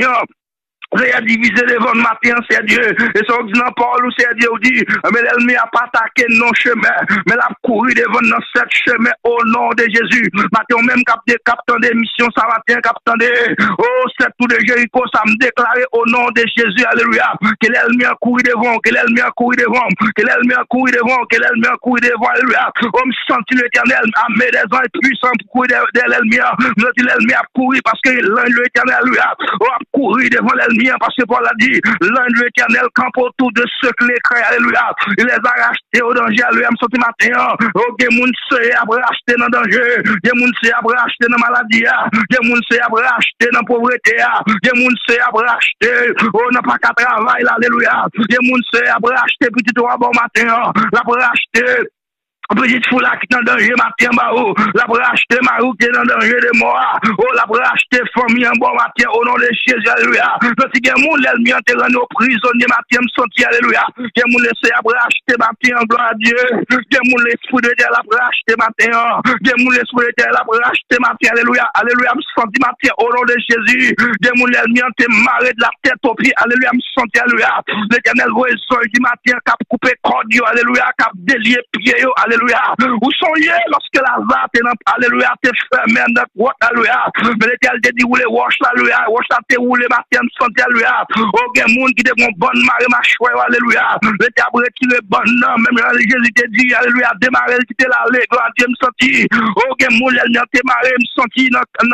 il a divisé les vents matin, c'est Dieu. Et ça, on dit dans Paul, c'est Dieu, on dit, mais l'ennemi n'a pas attaqué nos chemins, mais l'a couru devant dans sept chemins au nom de Jésus. Matin, même captain des missions, ça va bien, captain des, oh, c'est tout de Jéricho, ça me déclarait au nom de Jésus, alléluia. Que l'ennemi a couru devant, que l'ennemi a couru devant, que l'ennemi a couru devant, que l'ennemi a couru devant, alléluia. On me sentit l'éternel, à mes des ans puissants pour courir de l'ennemi. Nous dit l'ennemi a couru parce que l'éternel, alléluia, on a couru devant l'ennemi. Parce que Paul a dit, l'un de l'éternel campe autour de ceux qui les créent, alléluia. Il les a rachetés au danger, alléluia. Je me matin, oh, des gens se a racheté dans le danger, des gens se a racheté dans la maladie, des gens se a racheté dans la pauvreté, des gens se a racheté, oh, n'a pas qu'à travailler, alléluia. Des gens se a racheté petit roi bon matin, la racheté. Petite foule qui est en danger, matin, Barou. La brache de Marou qui est en danger de mort. Oh, la brache de famille en bon matin, au nom de Jésus, alléluia. Parce que les gens, l'ennemi, ont été rendus prisonniers, matin, me senti, alléluia. Les gens, laissé la brache de matin, en gloire à Dieu. Les gens, l'esprit de Dieu, la brache de matin. Les gens, l'esprit de Dieu, la brache de matin, alléluia. Alléluia, me senti, matin, au nom de Jésus. Les gens, l'ennemi, ont été marrés de la tête au pied, alléluia, me senti, alléluia. L'éternel, voit le du matin, cap coupé cordio, alléluia, cap délié pied, alléluia. Où sont-ils lorsque Lazare est dans, alléluia, t'es fermé dans la grotte, alléluia. Mais l'éternel te dit, où les roches, alléluia, roches à te rouler, matin, santé, alléluia. Oh, il y a des gens qui te font bonne marée, ma chouette, alléluia. L'éternel a retiré bonne nom, même Jésus te dit, alléluia, démarrer, qui te l'a allé, gloire à Dieu, me senti. Oh, il y a des gens qui te marré, me senti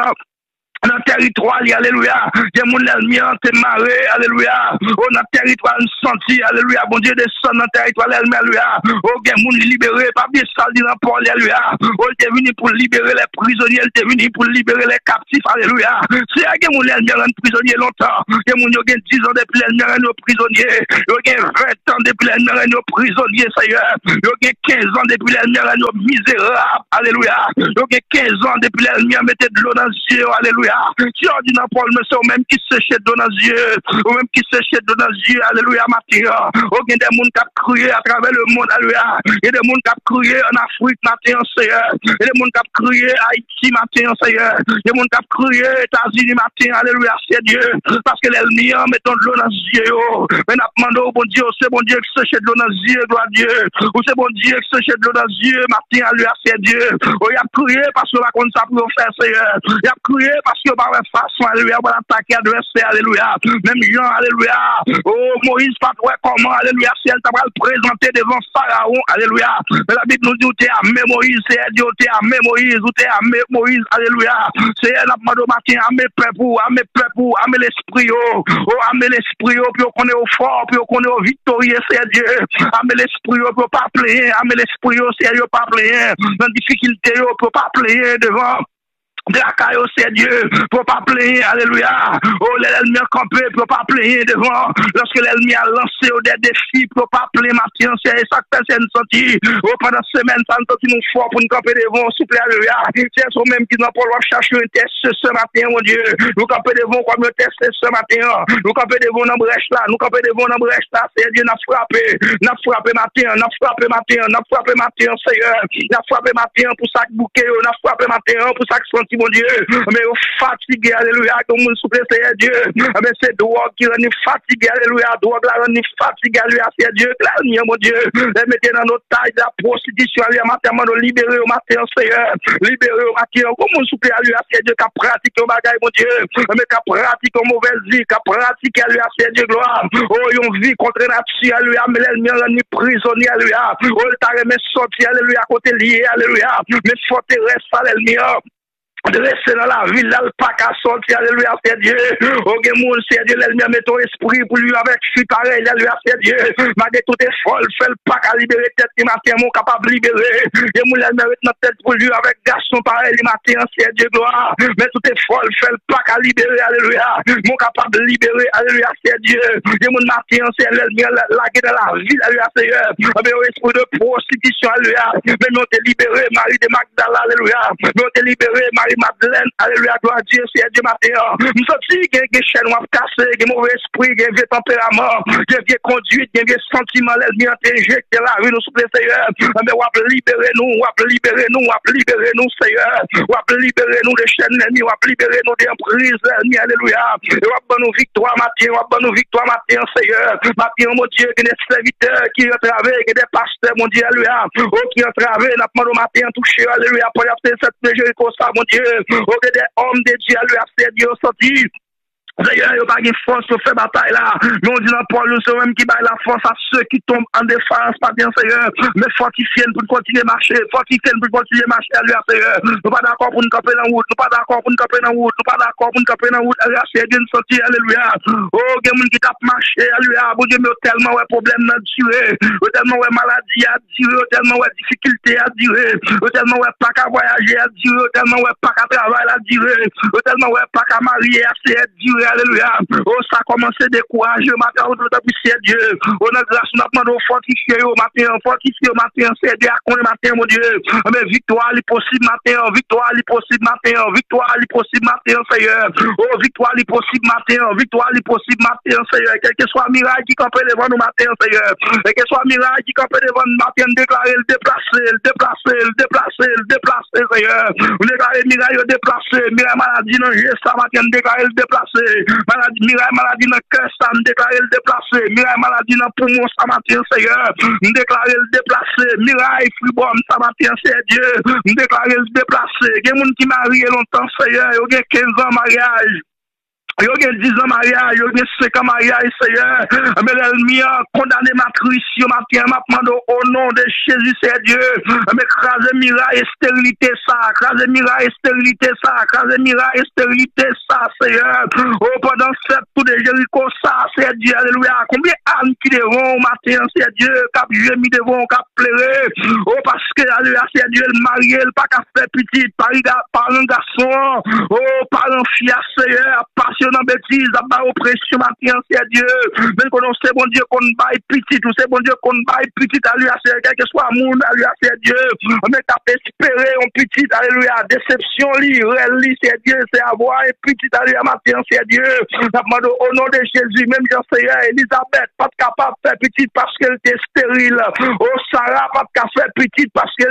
dans le territoire, alléluia. Des gens l'ennemi te marré, alléluia. Oh, dans le territoire, nous senti, alléluia. Bon Dieu, descend dans le territoire, alléluia. Oh, des gens libérés, pas bien sali dans Paul, alléluia. Oh, il est venu pour libérer les prisonniers, il est venu pour libérer les captifs, alléluia. C'est à des gens l'ennemi rend prisonnier longtemps. Des gens qui ont 10 ans depuis l'ennemi rend prisonnier. Ils ont 20 ans depuis l'ennemi rend prisonnier, Seigneur. Ils ont 15 ans depuis l'ennemi rend misérable, alléluia. Ils ont 15 ans depuis l'ennemi mettait de l'eau dans le ciel, alléluia. Tu as dit dans Paul, mais c'est au même qui se jette dans les yeux, au même qui se jette dans les yeux, alléluia, matin. Oh, il y a des gens qui ont crié à travers le monde, alléluia. Il y a des gens qui ont crié en Afrique, matin, Seigneur. Il y a des gens qui ont crié à Haïti, matin, Seigneur. Il y a des gens qui ont crié aux États-Unis, matin, alléluia, c'est Dieu. Parce que l'ennemi, mettons de l'eau dans les yeux. Mais nous demandons au bon Dieu, c'est bon Dieu qui se jette de l'eau dans les yeux, gloire à Dieu. Ou c'est bon Dieu qui se jette de l'eau dans les yeux, matin, alléluia, c'est Dieu. Oh, il a crié parce que la compte ça pour faire, Seigneur. Il a crié parce yo pas de façon, alléluia, pour attaquer adversaire, alléluia. Même Jean, alléluia. Oh, Moïse, pas ouais, comment, alléluia, si elle t'a pas présenté devant Pharaon, alléluia. Mais la Bible nous dit, t'es armé Moïse, c'est Dieu, t'es armé Moïse, ou t'es armé Moïse, alléluia. C'est elle, la demande au matin, armé peuple, armé l'esprit, oh, armé l'esprit, puis on connaît au fort, puis on connaît au victorieux, c'est Dieu. Armé l'esprit, puis pas plaindre, armé l'esprit, c'est Dieu, pas plaindre. Dans difficulté, puis pas plaindre devant. De la caillou, c'est Dieu, pour pas plaindre, alléluia. Oh, l'ennemi a campé, pour pas plaindre devant. Lorsque l'ennemi a lancé des défis, pour pas plaindre, Mathieu, c'est ça que personne senti. Oh, pendant semaine, ça nous nous fort pour nous camper devant, s'il vous plaît, alléluia. C'est ce même qui n'a pas le droit de chercher un test ce matin, mon Dieu. Nous camper devant comme un test ce matin. Nous camper devant dans brèche là, nous camper devant dans brèche là, c'est Dieu, n'a frappé matin, Seigneur. N'a frappé matin pour ça que bouquet, n'a frappé matin pour ça que mon Dieu, mais au fatigué, alléluia, comme mon souple, c'est Dieu, mais c'est drogue qui rend fatigué, alléluia, drogue là rend fatigué, alléluia, c'est Dieu, là, mon Dieu, mettez dans nos tailles la prostitution, alléluia, matin, libéré au matin, Seigneur, libéré au matin, comme mon souple, alléluia, c'est Dieu, qui pratique au bagage, mon Dieu, mais qui pratique au mauvaise vie, qui pratique, alléluia, c'est Dieu, gloire, oh, yon vie contre nature, alléluia, mais l'ennemi rend prisonnier, alléluia, oh, il t'a remis sorti, alléluia, côté lié, alléluia, mais forteresse, alléluia. De rester dans la ville, là, le pas qu'à sortir, alléluia, c'est Dieu. Oh, Gémoun, c'est Dieu, l'ennemi met ton esprit pour lui avec fille pareil, alléluia, c'est Dieu. Malgré tout est folle, fait le pas qu'à libérer tête, il matin, mon capable de libérer. Gémoun, l'ennemi met notre tête pour lui avec garçon pareil, il matin, c'est Dieu, gloire. Mais tout est folle, fait le pas qu'à libérer, alléluia. Mon capable de libérer, alléluia, c'est Dieu. Gémoun, matin, c'est l'ennemi, la guerre dans la ville, alléluia, Seigneur. Mais au esprit de prostitution, alléluia. Mais on t'est libéré, Marie de Magdala, alléluia. Mais on t'est libéré, Madeleine, alléluia, gloire à Dieu, c'est Dieu matin. Nous sommes si, il y a des chaînes cassées, il y a mauvais esprit, il y a vieux tempérament, il y a vieux conduite, il y a vieux sentiment, l'ennemi a injecté la rue, nous souple, Seigneur. Mais on va libérer nous, Seigneur. On va libérer nous des chaînes l'ennemi, on va libérer nous des emprises, l'ennemi, alléluia. Et on va nous victoire matin, Seieur. Matin, mon Dieu, il y a des serviteurs qui ont travaillé, il y a des pasteurs, mon Dieu, alléluia. Qui ont travaillé, n'a pas matin touché, alléluia, pour y faire cette Jéricho, ça, mon Dieu. Au des hommes de Dieu, lui a fait Dieu sorti. D'ailleurs, il n'y a pas de force pour faire bataille là. Mais on dit dans Paul, c'est même qui baille la force à ceux qui tombent en défense, pas bien, Seigneur. Mais fortifier pour continuer à marcher. Fortifier pour continuer à marcher, lui, Seigneur. Nous pas d'accord pour nous camper dans la route. Nous pas d'accord pour nous camper dans la route. Nous pas d'accord pour nous camper dans la route. Alléluia, c'est Dieu nous sortir, alléluia. Oh, il y a des gens qui tapent marcher, alléluia. Bon Dieu, mais tellement ouais problème à durer. Tellement ouais maladie à durer. Tellement ouais difficulté à durer. Tellement ouais pas qu'à voyager à durer. Tellement ouais pas qu'à travailler à durer. Tellement ouais pas qu'à marier à durer. Alléluia. Oh, ça a commencé à décourager, matin, c'est Dieu. On a grâce, nous avons fortifié au matin, c'est Dieu, à matin, mon Dieu. Mais victoire, est possible matin, victoire, est possible matin, Seigneur. Oh, victoire, est possible matin, Seigneur. Quel que soit miracle qui campe devant nous matin, Seigneur. Quel que soit miracle qui campe devant nous matin, déclarer le déplacer, Seigneur. Vous déclarez miracle déplacer, miracle maladie, non, j'ai ça matin, déclarer le déplacer. Maladie dans le cœur, ça me déclare le déplacer. Maladie dans le poumon, ça matin, Seigneur. Me déclare le déplacer. Miraille, fribom, ça matin, c'est Dieu. Me déclare le déplacer. Il y a des gens qui marient longtemps, Seigneur. Il y a 15 ans mariage. Il y a 10 ans mariage, il y a 5 ans mariage, Seigneur. Mais l'ennemi a condamné ma crucifixion, ma pierre, ma demande au nom de Jésus, c'est Dieu. Mais crase miraille et stérilité, ça. Crase miraille et stérilité, ça. Crase miraille et stérilité, ça, Seieur. Oh, pendant cette tour de Jéricho, ça, c'est Dieu, alléluia. Combien d'âmes qui devront au matin, c'est Dieu, cap gémi devront, cap pleurer. Oh, parce que, alléluia, c'est Dieu, le marié, le pas qu'à faire petit, par un garçon, oh, par un fils, Seieur, passion dans bêtise, à bas oppression, matin, c'est Dieu. Mais qu'on sait, bon Dieu, qu'on baille petit, tout c'est bon Dieu, qu'on baille petit, alléluia, c'est quel que soit monde, alléluia, c'est Dieu. Mais t'as espéré, on petit, alléluia, déception, réel, c'est Dieu, c'est avoir, et petit, alléluia, matin, c'est Dieu. Au nom de Jésus, même Jean-Seigneur, Elisabeth, pas capable de faire petit parce qu'elle était stérile. Oh, Sarah, pas capable de faire petit parce qu'elle était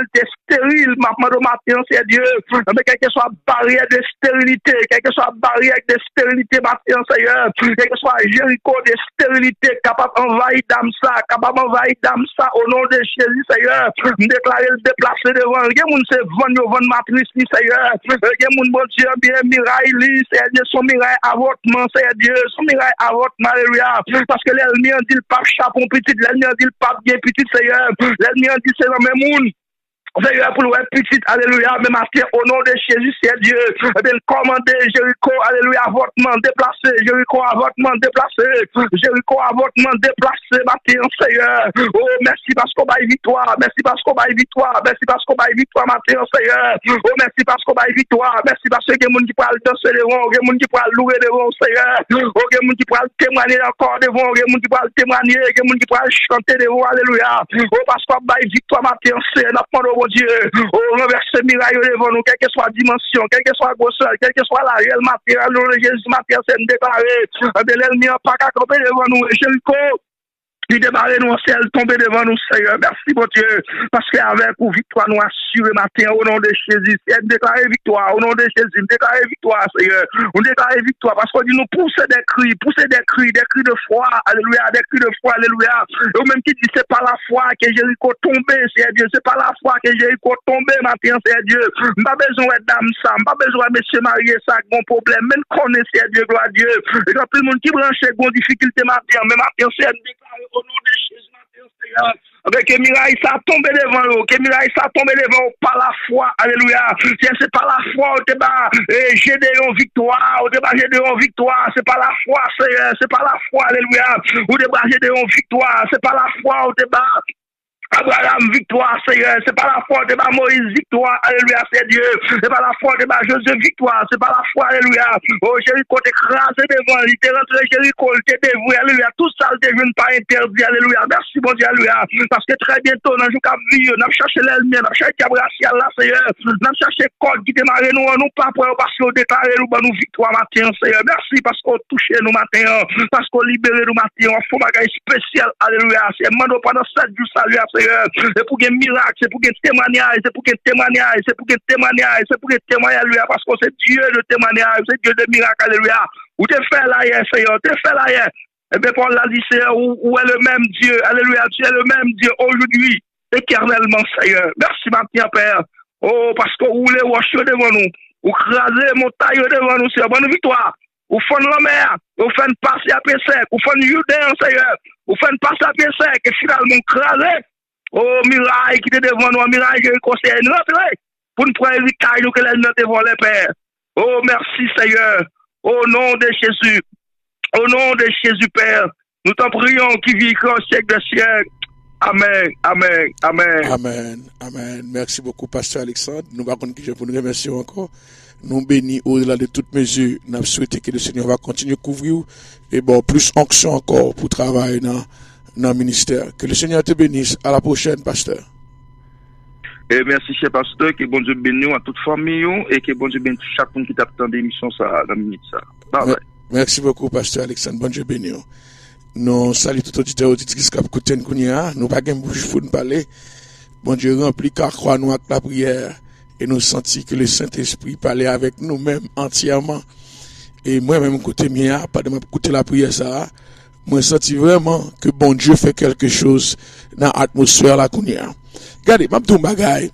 stérile, maman de matin, c'est Dieu. Mais quelle que soit barrière de stérilité, quelle que soit barrière de stérilité, matin, Seigneur, quelle que soit Jéricho de stérilité, capable d'envahir Damsa, capable d'envahir Damsa, au nom de Jésus, Seigneur, me déclarer le déplacer devant. Il y a moun se vendre matrice, Seigneur. Il y a moun bon Dieu, bien, miraille, c'est Dieu, son miraille avortement, c'est Dieu, son miraille avortement, alléluia. Parce que l'ennemi a dit le pape chapon petit, l'ennemi a dit le pape bien petit, Seigneur. L'ennemi a dit c'est dans mes moun. Seigneur, pour le petit, alléluia, mais matin, au nom de Jésus, c'est Dieu. De commander Jéricho, alléluia, avortement déplacé, Jéricho, avortement déplacé, Jéricho, avortement déplacé, matin, Seigneur. Oh, merci parce qu'on baille victoire, merci parce qu'on baille victoire, merci parce qu'on baille victoire, matin, Seigneur. Oh, merci parce qu'on baille victoire, merci parce que il y a des gens qui parlent danser devant, il y a des gens qui parlent louer devant, Seigneur. Oh, il y a des gens qui parlent témoigner encore devant, il y a des gens qui parlent témoigner, il y a des gens qui parlent chanter devant, alléluia. Oh, parce qu'on baille victoire, matin, Seigneur, mon Dieu, oh, renverser miraille devant nous, quelle que soit la dimension, quelle que soit la grosseur, quelle que soit la réelle matière, nous, Jésus, matière, c'est déclaré, de l'ennemi, pas qu'à camper devant nous, Jéricho. Il démarre nous en ciel, tomber devant nous, Seigneur. Merci, mon Dieu. Parce qu'avec vous, victoire nous assure matin, au nom de Jésus. C'est déclarer victoire, au nom de Jésus. Déclarer victoire, Seigneur. On déclare victoire parce qu'on dit nous pousser des cris de foi, alléluia, des cris de foi, alléluia. Ou même qui dit c'est pas la foi que Jéricho tombé, c'est Dieu. C'est pas la foi que Jéricho tombé, matin, c'est Dieu. Pas besoin de dame ça, pas besoin de monsieur marié ça, bon problème. Même connaître, c'est Dieu, gloire à Dieu. Et quand tout le monde qui branche, bon difficulté matin, mais matin, c'est déclaré au nom de Jésus, Seigneur. Avec que miraille ça tombe devant nous, que miraille ça tombe devant nous par la foi, alléluia. C'est par la foi au débat, j'ai des victoires, au débat j'ai des victoires, c'est par la foi, c'est par la foi, alléluia. Au débat j'ai des victoires, c'est par la foi au débat. Abraham, victoire, Seigneur. C'est pas la foi de Moïse, victoire, alléluia, c'est Dieu. C'est pas la foi de Joseph, victoire. C'est pas la foi, alléluia. Oh, Jéricho t'écrasé devant, il t'est rentré Jéricho, il t'est dévoué, alléluia. Tout ça, il devient pas interdit, alléluia. Merci, mon Dieu, alléluia. Parce que très bientôt, dans le jour qui vient, nous avons cherché l'ennemi, nous avons cherché Cabracial, là, Seigneur. Nous avons cherché code qui démarre nous, nous pas pour parce qu'on déclare nous victoire matin, Seigneur. Merci parce qu'on touche nous matin, parce qu'on libère nous matin, on fait un bagage spécial, alléluia. C'est maintenant pendant 7 jours, salut, c'est pour qu'il miracle, c'est pour qu'il témoignage, c'est pour qu'il témoignage, c'est pour qu'il témoignage, c'est pour qu'il témoignage, alléluia, parce que c'est Dieu de témoignage, c'est Dieu de miracle, alléluia. Où t'es fait là hier, Seigneur, t'es fait là hier. Et bien, Paul l'a dit, Seigneur, où est le même Dieu, alléluia, tu es le même Dieu aujourd'hui, éternellement, Seigneur. Merci, matin, Père. Oh, parce que vous voulez rocher devant nous, vous crasez montagne devant nous, c'est bonne victoire. Vous faites la mer, vous faites passer à pied sec, vous faites Judée, Seigneur, vous faites passer à pied sec, et finalement, crasez. Oh, miraille qui est devant nous, miraille qui conseille nous rentrer pour nous prendre les nous que les notes devant les pères. Oh, merci Seigneur. Au nom de Jésus. Au nom de Jésus, Père. Nous t'en prions qui vit au siècle de siècle. Amen, amen, amen. Amen, amen. Merci beaucoup, Pasteur Alexandre. Nous va continuer pour nous remercier encore. Nous bénis au-delà de toutes mesures. Nous souhaitons que le Seigneur va continuer à couvrir et bon, plus onction encore pour travailler dans le ministère. Que le Seigneur te bénisse. À la prochaine, pasteur. Et merci, cher pasteur. Que bon Dieu bénisse à toute famille et que bon Dieu bénisse chaque monde qui t'attend d'émission ça, dans minute ça. Bye bye. Merci beaucoup, pasteur Alexandre. Bon Dieu bénisse. Nous saluons tout auditeur auditrice qui écoute nous. Nous pas de bouche pour nous parler. Bon Dieu remplit car croix nous avec la prière et nous sentis que le Saint-Esprit parlait avec nous-mêmes entièrement. Et moi-même côté mien, pas de m'écouter la prière ça. Moi senti vraiment que bon Dieu fait quelque chose dans l'atmosphère la kounia. Regardez, m'a dit un bagay.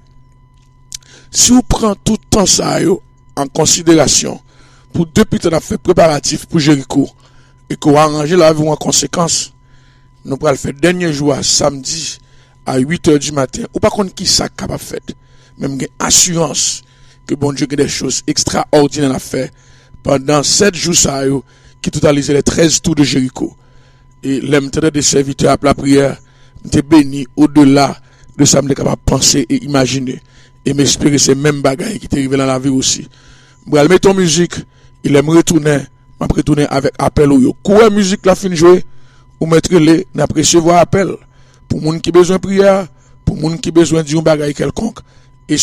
Si vous prenez tout le temps ça en considération pour depuis qu'on a fait préparatif pour Jéricho et qu'on a arrangé la vie en conséquence, nous pourrons le faire dernier jour samedi à 8h du matin. Ou pas contre qui ça capable faire. Même une assurance que bon Dieu a des choses extraordinaires à faire pendant 7 jours ça qui totalisent les 13 tours de Jéricho. Et l'aimerait des serviteurs à la prière, m'était béni au-delà de ça, m'était capable de penser et imaginer. Et m'espérer ces mêmes bagailles qui t'arrivent dans la vie aussi. M'bral mettre en musique, il aime retourner avec appel ou yo. Quoi musique la fin jouer, ou mettre les, n'a recevoir appel. Pour moun qui besoin de prière, pour moun qui besoin de dire un bagaille quelconque,